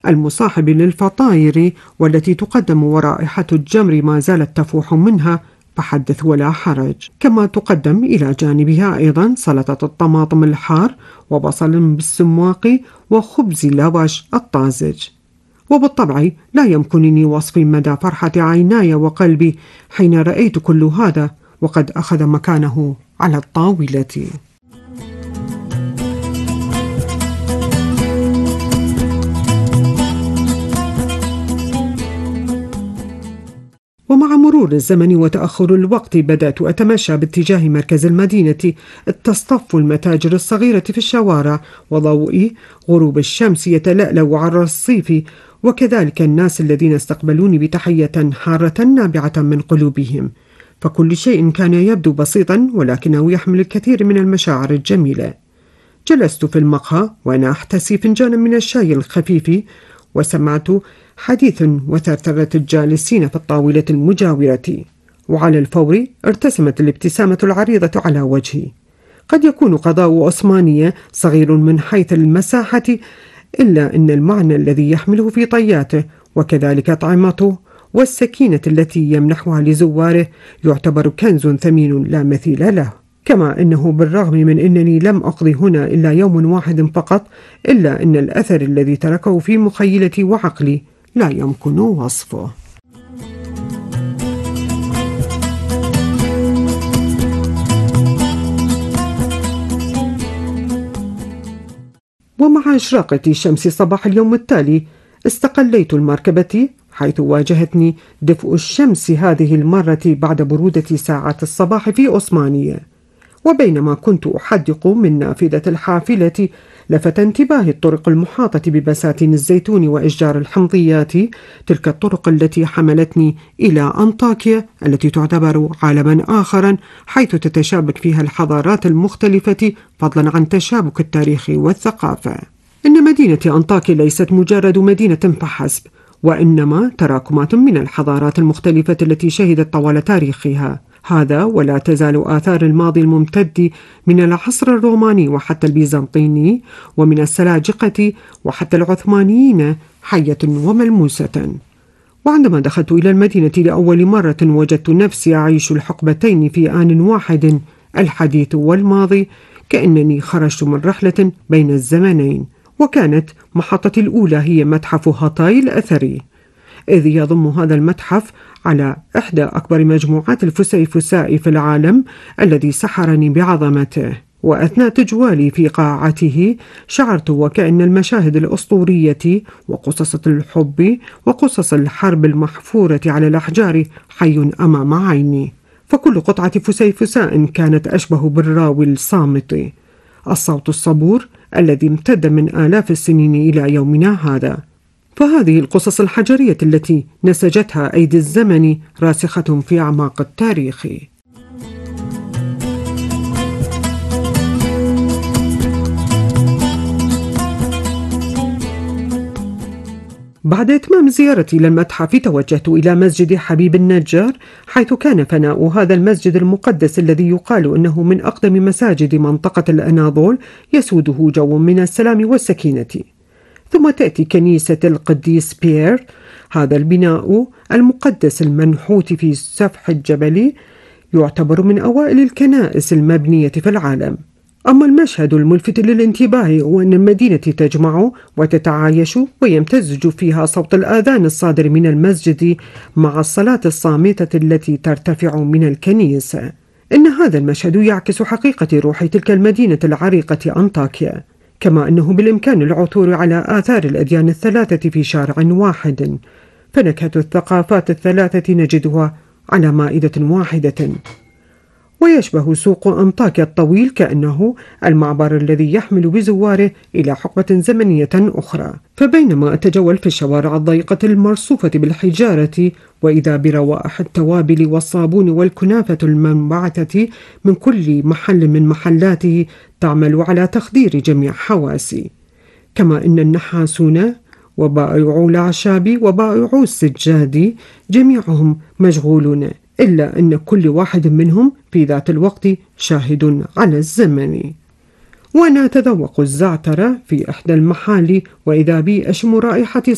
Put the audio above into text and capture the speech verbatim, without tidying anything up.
المصاحب للفطاير والتي تقدم ورائحة الجمر ما زالت تفوح منها، فحدث ولا حرج. كما تقدم إلى جانبها أيضا سلطة الطماطم الحار وبصل بالسماق وخبز اللواش الطازج. وبالطبع لا يمكنني وصف مدى فرحة عيناي وقلبي حين رأيت كل هذا وقد أخذ مكانه على الطاولة. ومع مرور الزمن وتأخر الوقت بدأت أتمشى باتجاه مركز المدينة، تصطف المتاجر الصغيرة في الشوارع وضوء غروب الشمس يتلألأ على الرصيف، وكذلك الناس الذين استقبلوني بتحية حارة نابعة من قلوبهم. فكل شيء كان يبدو بسيطا ولكنه يحمل الكثير من المشاعر الجميلة. جلست في المقهى وأنا أحتسي فنجانا من الشاي الخفيف، وسمعت حديث وثرثرة الجالسين في الطاولة المجاورة، وعلى الفور ارتسمت الابتسامة العريضة على وجهي. قد يكون قضاء عثمانية صغير من حيث المساحة، إلا أن المعنى الذي يحمله في طياته وكذلك طعمته والسكينة التي يمنحها لزواره يعتبر كنز ثمين لا مثيل له. كما أنه بالرغم من أنني لم أقضي هنا إلا يوم واحد فقط، إلا أن الأثر الذي تركه في مخيلتي وعقلي لا يمكن وصفه. ومع إشراقة شمس صباح اليوم التالي استقليت المركبة، حيث واجهتني دفء الشمس هذه المرة بعد برودة ساعات الصباح في عثمانية. وبينما كنت أحدق من نافذة الحافلة لفت انتباهي الطرق المحاطة ببساتين الزيتون وأشجار الحمضيات، تلك الطرق التي حملتني إلى أنطاكيا التي تعتبر عالما آخرا، حيث تتشابك فيها الحضارات المختلفة فضلا عن تشابك التاريخ والثقافة. إن مدينة أنطاكيا ليست مجرد مدينة فحسب، وإنما تراكمات من الحضارات المختلفة التي شهدت طوال تاريخها هذا، ولا تزال آثار الماضي الممتد من العصر الروماني وحتى البيزنطيني ومن السلاجقة وحتى العثمانيين حية وملموسة. وعندما دخلت إلى المدينة لأول مرة وجدت نفسي أعيش الحقبتين في آن واحد، الحديث والماضي، كأنني خرجت من رحلة بين الزمنين. وكانت محطتي الأولى هي متحف هاتاي الأثري، إذ يضم هذا المتحف على إحدى أكبر مجموعات الفسيفساء في العالم الذي سحرني بعظمته. وأثناء تجوالي في قاعته شعرت وكأن المشاهد الأسطورية وقصص الحب وقصص الحرب المحفورة على الأحجار حي أمام عيني. فكل قطعة فسيفساء كانت أشبه بالراوي الصامت، الصوت الصبور الذي امتد من آلاف السنين إلى يومنا هذا. فهذه القصص الحجرية التي نسجتها أيدي الزمن راسخة في أعماق التاريخ. بعد إتمام زيارتي للمتحف توجهت إلى مسجد حبيب النجار، حيث كان فناء هذا المسجد المقدس الذي يقال أنه من أقدم مساجد منطقة الأناضول يسوده جو من السلام والسكينة. ثم تأتي كنيسة القديس بيير، هذا البناء المقدس المنحوت في سفح الجبل يعتبر من أوائل الكنائس المبنية في العالم. أما المشهد الملفت للانتباه هو أن المدينة تجمع وتتعايش ويمتزج فيها صوت الآذان الصادر من المسجد مع الصلاة الصامتة التي ترتفع من الكنيسة. إن هذا المشهد يعكس حقيقة روح تلك المدينة العريقة أنطاكيا، كما أنه بالإمكان العثور على آثار الأديان الثلاثة في شارع واحد، فنكهة الثقافات الثلاثة نجدها على مائدة واحدة. ويشبه سوق أنطاكيا الطويل كأنه المعبر الذي يحمل بزواره إلى حقبة زمنية أخرى. فبينما أتجول في الشوارع الضيقة المرصوفة بالحجارة، وإذا بروائح التوابل والصابون والكنافة المنبعثة من كل محل من محلاته تعمل على تخدير جميع حواسي. كما أن النحاسون وبائعو الأعشاب وبائعو السجاد جميعهم مشغولون، إلا أن كل واحد منهم في ذات الوقت شاهد على الزمن. وأنا أتذوق الزعتر في إحدى المحال، وإذا بي أشم رائحة